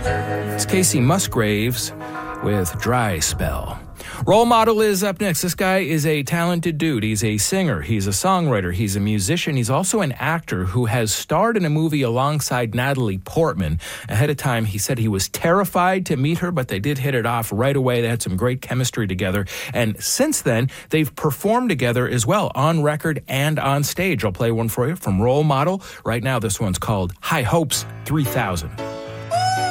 It's Casey Musgraves with Dry Spell. Role Model is up next. This guy is a talented dude. He's a singer. He's a songwriter. He's a musician. He's also an actor who has starred in a movie alongside Natalie Portman. Ahead of time, he said he was terrified to meet her, but they did hit it off right away. They had some great chemistry together. And since then, they've performed together as well, on record and on stage. I'll play one for you from Role Model. Right now, this one's called High Hopes 3000.